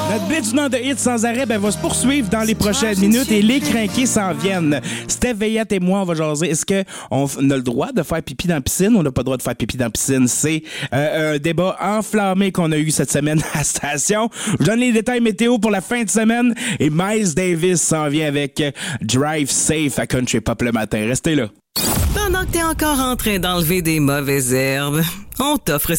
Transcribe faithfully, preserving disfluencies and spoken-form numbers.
Notre blitz du nom de hits sans arrêt ben, va se poursuivre dans les prochaines minutes et les crinqués s'en viennent. Steph Veillette et moi, on va jaser. Est-ce qu'on a le droit de faire pipi dans la piscine ou on n'a pas le droit de faire pipi dans la piscine? C'est euh, un débat enflammé qu'on a eu cette semaine à la station. Je donne les détails météo pour la fin de semaine et Miles Davis s'en vient avec Drive Safe à Country Pop le matin. Restez là. Pendant que t'es encore en train d'enlever des mauvaises herbes, on t'offre